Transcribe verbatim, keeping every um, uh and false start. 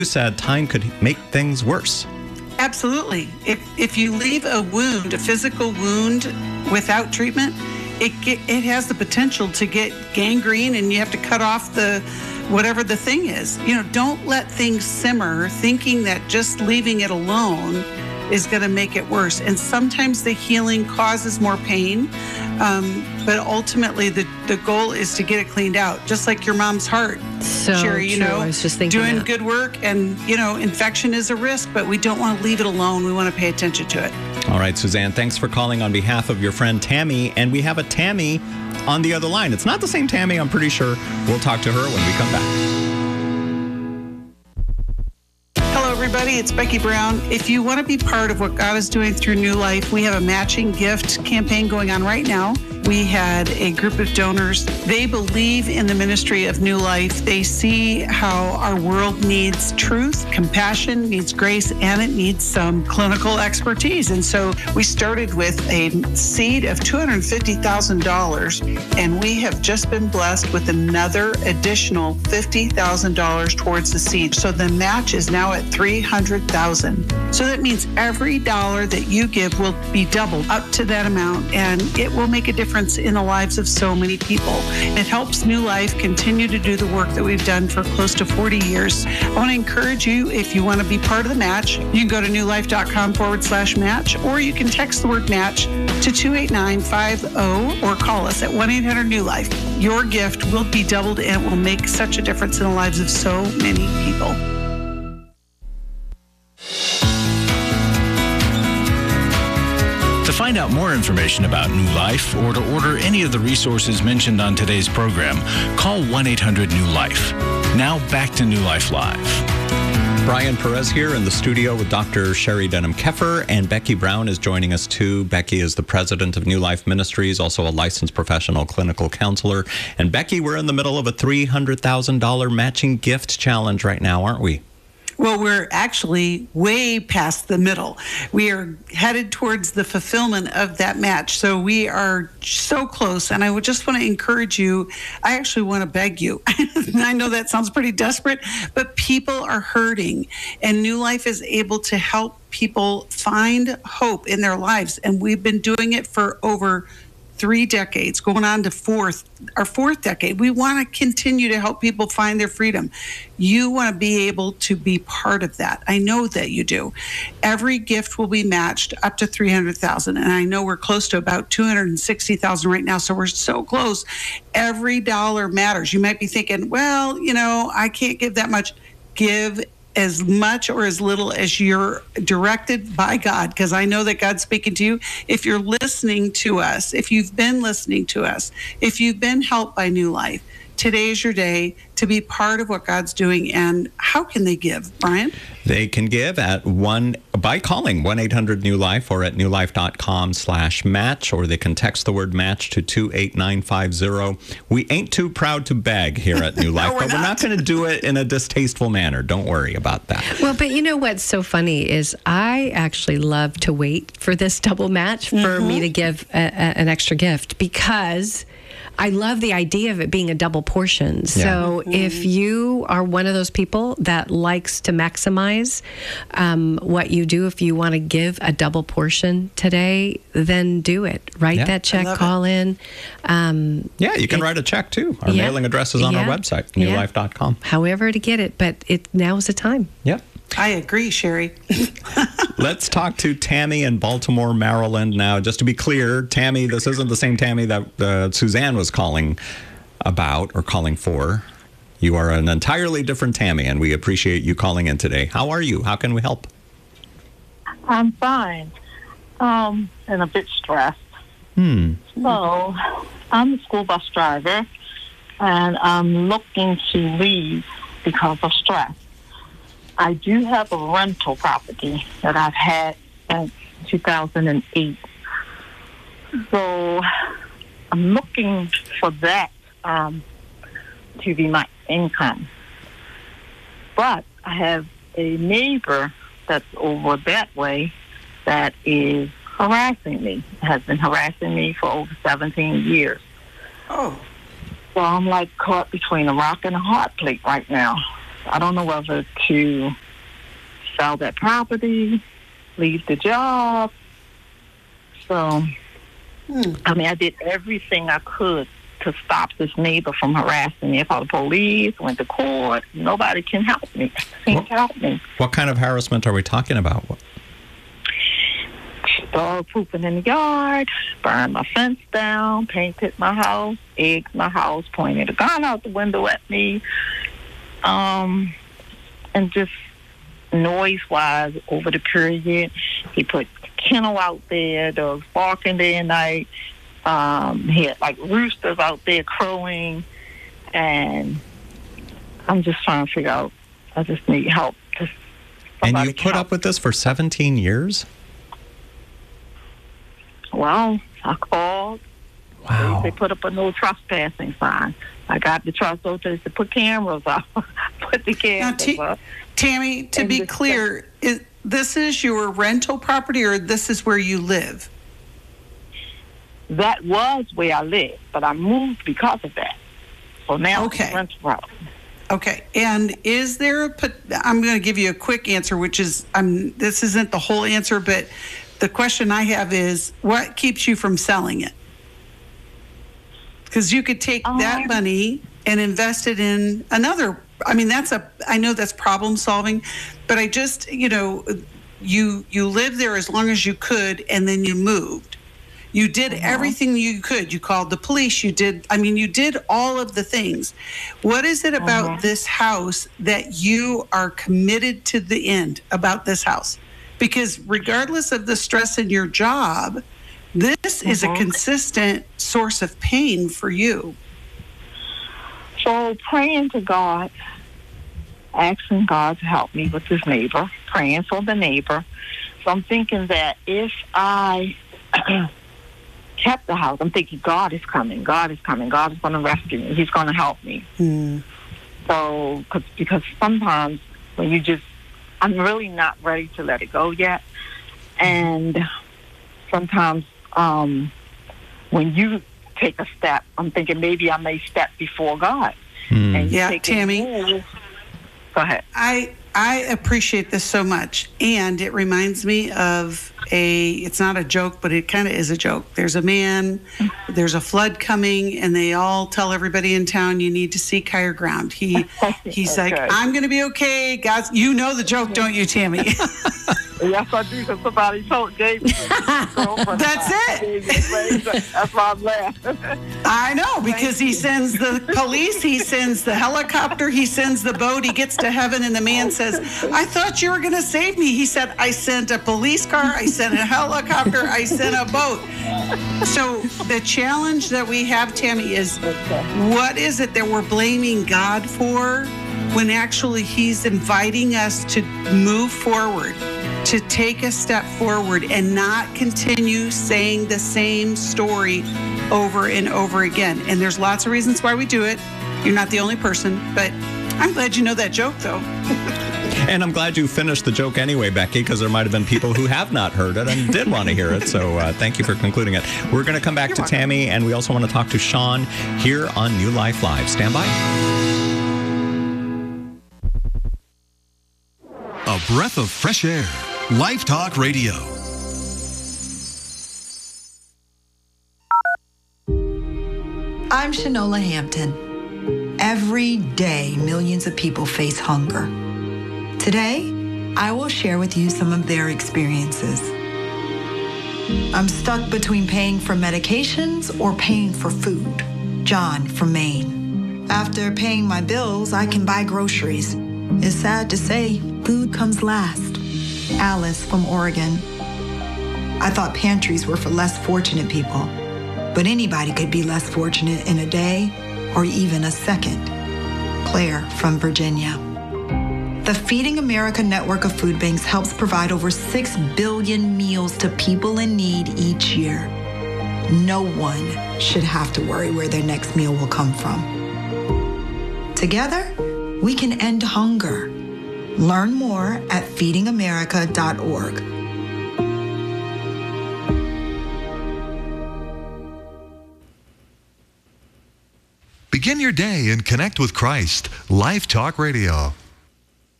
said time could make things worse. Absolutely. If if you leave a wound, a physical wound, without treatment, it get, it has the potential to get gangrene, and you have to cut off the whatever the thing is. You know, don't let things simmer, thinking that just leaving it alone is going to make it worse. And sometimes the healing causes more pain, um, but ultimately the, the goal is to get it cleaned out, just like your mom's heart. So Sherry, you true. know, I was just thinking doing that. good work, and, you know, infection is a risk, but we don't want to leave it alone. We want to pay attention to it. All right, Suzanne, thanks for calling on behalf of your friend Tammy. And we have a Tammy on the other line. It's not the same Tammy, I'm pretty sure. We'll talk to her when we come back. Everybody, it's Becky Brown. If you want to be part of what God is doing through New Life, we have a matching gift campaign going on right now. We had a group of donors. They believe in the ministry of New Life. They see how our world needs truth, compassion, needs grace, and it needs some clinical expertise. And so we started with a seed of two hundred fifty thousand dollars, and we have just been blessed with another additional fifty thousand dollars towards the seed. So the match is now at three hundred thousand dollars. So that means every dollar that you give will be doubled up to that amount, and it will make a difference in the lives of so many people. It helps New Life continue to do the work that we've done for close to forty years. I want to encourage you, if you want to be part of the match, you can go to newlife.com forward slash match, or you can text the word match to two eight nine five zero or call us at one eight hundred new life. Your gift will be doubled, and it will make such a difference in the lives of so many people. To find out more information about New Life or to order any of the resources mentioned on today's program, call one eight hundred new life. Now back to New Life Live. Brian Perez here in the studio with Doctor Sherry Denham-Keffer, and Becky Brown is joining us too. Becky is the president of New Life Ministries, also a licensed professional clinical counselor. And Becky, we're in the middle of a three hundred thousand dollars matching gift challenge right now, aren't we? Well, we're actually way past the middle. We are headed towards the fulfillment of that match. So we are so close. And I would just want to encourage you. I actually want to beg you. I know that sounds pretty desperate, but people are hurting. And New Life is able to help people find hope in their lives. And we've been doing it for over three decades, going on to fourth, our fourth decade. We want to continue to help people find their freedom. You want to be able to be part of that. I know that you do. Every gift will be matched up to three hundred thousand dollars. And I know we're close to about two hundred sixty thousand dollars right now. So we're so close. Every dollar matters. You might be thinking, well, you know, I can't give that much. Give as much or as little as you're directed by God, because I know that God's speaking to you. If you're listening to us, if you've been listening to us, if you've been helped by New Life, today is your day to be part of what God's doing. And how can they give, Brian? They can give at one by calling one eight hundred new life or at newlife.com slash match, or they can text the word match to two eight nine five zero. We ain't too proud to beg here at New Life, no, we're but not. We're not going to do it in a distasteful manner. Don't worry about that. Well, but you know what's so funny is I actually love to wait for this double match for mm-hmm. me to give a, a, an extra gift, because I love the idea of it being a double portion. Yeah. So mm-hmm. if you are one of those people that likes to maximize um, what you do, if you want to give a double portion today, then do it. Write yeah. that check, call it. in. Um, yeah, you can it, write a check too. Our yeah, mailing address is on yeah, our website, new life dot com. Yeah. However to get it, but it now is the time. Yeah. I agree, Sherry. Let's talk to Tammy in Baltimore, Maryland now. Just to be clear, Tammy, this isn't the same Tammy that uh, Suzanne was calling about or calling for. You are an entirely different Tammy, and we appreciate you calling in today. How are you? How can we help? I'm fine, um, and a bit stressed. Hmm. So, I'm a school bus driver, and I'm looking to leave because of stress. I do have a rental property that I've had since two thousand eight. So I'm looking for that um, to be my income. But I have a neighbor that's over that way that is harassing me, has been harassing me for over seventeen years. Oh. So I'm like caught between a rock and a hard place right now. I don't know whether to sell that property, leave the job. So, hmm. I mean, I did everything I could to stop this neighbor from harassing me. I called the police, went to court. Nobody can help me. Can't help me. What kind of harassment are we talking about? Dog pooping in the yard, burned my fence down, painted my house, egged my house, pointed a gun out the window at me, um, and just noise-wise over the period. He put kennel out there, dogs barking day and night. Um, he had like roosters out there crowing, and I'm just trying to figure out. I just need help. Just and you put up with this for seventeen years? Well, I called. Wow. They, they put up a no trespassing sign. I got the trust to put cameras up. Put the cameras now, T- up. Tammy, to be clear, is, this is your rental property or this is where you live? That was where I lived, but I moved because of that. So now okay. it's a rental property. Okay, and is there a, I'm going to give you a quick answer, which is, I'm, this isn't the whole answer, but the question I have is, what keeps you from selling it? Because you could take um, that money and invest it in another, I mean, that's a, I know that's problem solving, but I just, you know, you you lived there as long as you could, and then you moved. You did uh-huh. everything you could. You called the police. You did, I mean, you did all of the things. What is it about uh-huh. this house that you are committed to the end about this house? Because regardless of the stress in your job, this uh-huh. is a consistent source of pain for you. So praying to God, asking God to help me with this neighbor, praying for the neighbor. So I'm thinking that if I kept the house, I'm thinking God is coming, God is coming, God is going to rescue me, He's going to help me. Mm. So, cause, because sometimes when you just, I'm really not ready to let it go yet. And sometimes um, when you take a step, I'm thinking maybe I may step before God. Mm. And yeah, take Tammy. Go ahead. I I appreciate this so much, and it reminds me of a, it's not a joke, but it kind of is a joke. There's a man, there's a flood coming, and they all tell everybody in town, you need to seek higher ground. He He's okay. like, I'm going to be okay. Guys, you know the joke, don't you, Tammy? Yes, I do, because somebody told gave me. That's it. That's why I'm laughing. I know, because he sends the police, he sends the helicopter, he sends the boat, he gets to heaven, and the man says, I thought you were going to save me. He said, I sent a police car, I sent a helicopter, I sent a boat. So the challenge that we have, Tammy, is what is it that we're blaming God for when actually He's inviting us to move forward, to take a step forward and not continue saying the same story over and over again. And there's lots of reasons why we do it. You're not the only person, but I'm glad you know that joke, though. And I'm glad you finished the joke anyway, Becky, because there might have been people who have not heard it and did want to hear it. So uh, thank you for concluding it. We're going to come back You're to welcome. Tammy, and we also want to talk to Sean here on New Life Live. Stand by. A breath of fresh air. Life Talk Radio. I'm Shanola Hampton. Every day, millions of people face hunger. Today, I will share with you some of their experiences. I'm stuck between paying for medications or paying for food. John from Maine. After paying my bills, I can buy groceries. It's sad to say, food comes last. Alice from Oregon. I thought pantries were for less fortunate people, but anybody could be less fortunate in a day or even a second. Claire from Virginia. The Feeding America network of food banks helps provide over six billion meals to people in need each year. No one should have to worry where their next meal will come from. Together, we can end hunger. Learn more at feeding america dot org. Begin your day and connect with Christ. Life Talk Radio.